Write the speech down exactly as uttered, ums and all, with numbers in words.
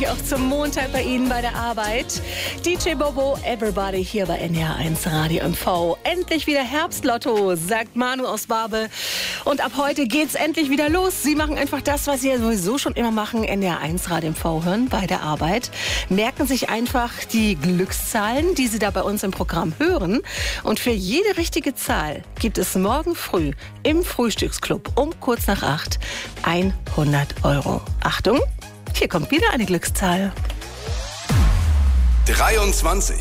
Auch zum Montag bei Ihnen bei der Arbeit. D J Bobo, Everybody hier bei N D R eins Radio M V. Endlich wieder Herbstlotto, sagt Manu aus Barbe. Und ab heute geht's endlich wieder los. Sie machen einfach das, was Sie ja sowieso schon immer machen, N D R eins Radio M V hören bei der Arbeit. Merken sich einfach die Glückszahlen, die Sie da bei uns im Programm hören. Und für jede richtige Zahl gibt es morgen früh im Frühstücksclub um kurz nach acht hundert Euro. Achtung! Hier kommt wieder eine Glückszahl. dreiundzwanzig.